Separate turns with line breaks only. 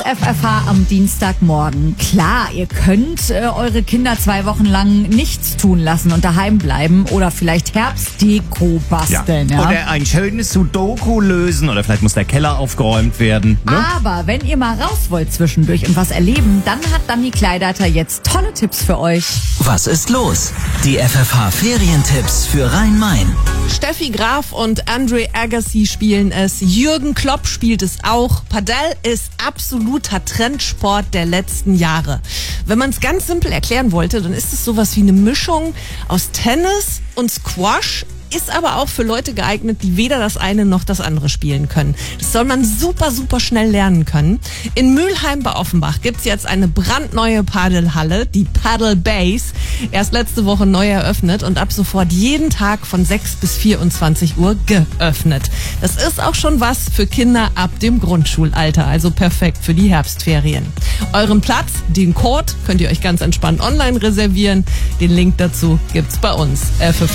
FFH am Dienstagmorgen. Klar, ihr könnt eure Kinder 2 Wochen lang nichts tun lassen und daheim bleiben oder vielleicht Herbstdeko basteln. Ja.
Oder ein schönes Sudoku lösen oder vielleicht muss der Keller aufgeräumt werden. Ne?
Aber wenn ihr mal raus wollt zwischendurch und was erleben, dann hat Dani Kleideiter jetzt tolle Tipps für euch.
Was ist los? Die FFH-Ferientipps für Rhein-Main.
Steffi Graf und Andre Agassi spielen es. Jürgen Klopp spielt es auch. Padel ist absoluter Trendsport der letzten Jahre. Wenn man es ganz simpel erklären wollte, dann ist es sowas wie eine Mischung aus Tennis und Squash. Ist aber auch für Leute geeignet, die weder das eine noch das andere spielen können. Das soll man super, super schnell lernen können. In Mülheim bei Offenbach gibt's jetzt eine brandneue Padelhalle, die Padel Base. Erst letzte Woche neu eröffnet und ab sofort jeden Tag von 6 bis 24 Uhr geöffnet. Das ist auch schon was für Kinder ab dem Grundschulalter, also perfekt für die Herbstferien. Euren Platz, den Court, könnt ihr euch ganz entspannt online reservieren. Den Link dazu gibt's bei uns.